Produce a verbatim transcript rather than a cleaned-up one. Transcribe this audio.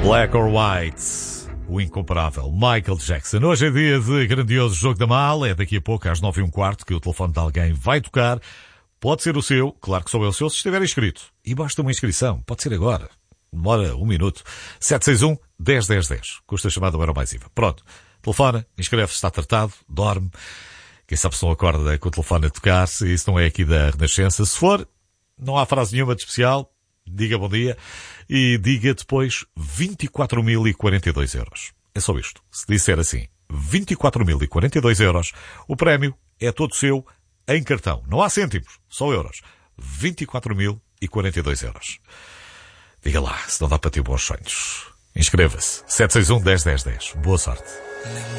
Black or White, o incomparável Michael Jackson. Hoje é dia de grandioso jogo da mala. É daqui a pouco, às nove e um quarto, que o telefone de alguém vai tocar. Pode ser o seu, claro que sou eu o seu, se estiver inscrito. E basta uma inscrição, pode ser agora. Demora um minuto. sete seis um, um zero um zero um zero. Custa a chamada, euro mais I V A. Pronto. Telefona, inscreve-se, está tratado, dorme. Quem sabe se não acorda com o telefone a tocar, se isso não é aqui da Renascença. Se for, não há frase nenhuma de especial. Diga bom dia e diga depois vinte e quatro mil e quarenta e dois euros. É só isto. Se disser assim, vinte e quatro mil e quarenta e dois euros, o prémio é todo seu em cartão. Não há cêntimos, só euros. vinte e quatro mil e quarenta e dois euros. Diga lá, se não dá para ter bons sonhos. Inscreva-se. sete seis um, um zero um zero um zero. Boa sorte.